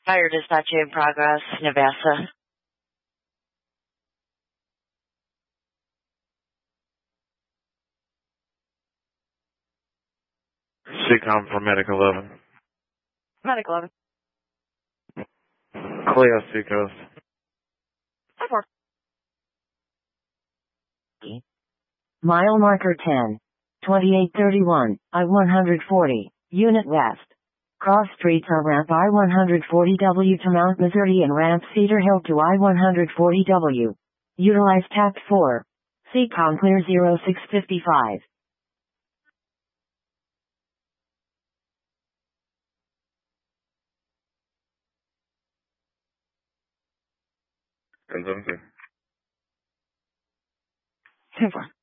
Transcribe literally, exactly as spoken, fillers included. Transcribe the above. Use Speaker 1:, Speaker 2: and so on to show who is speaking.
Speaker 1: Fire dispatch in progress, Navassa.
Speaker 2: C COM for Medic eleven.
Speaker 1: Medic eleven.
Speaker 2: Cleo Seacoast.
Speaker 1: five four.
Speaker 3: Mile marker ten. twenty-eight thirty-one, I one forty, Unit West. Cross streets are ramp I one forty W to Mount Missouri and ramp Cedar Hill to I one forty W. Utilize tact four. C COM clear zero six five.
Speaker 2: Consumption.
Speaker 1: ten four.